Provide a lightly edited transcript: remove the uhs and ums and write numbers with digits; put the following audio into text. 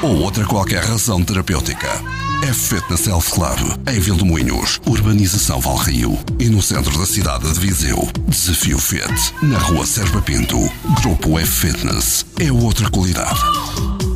ou outra qualquer razão terapêutica. F-Fitness Health Club, em Vilmoinhos, Urbanização Valrio, e no centro da cidade de Viseu. Desafio Fit, na rua Serpa Pinto. Grupo F-Fitness é outra qualidade.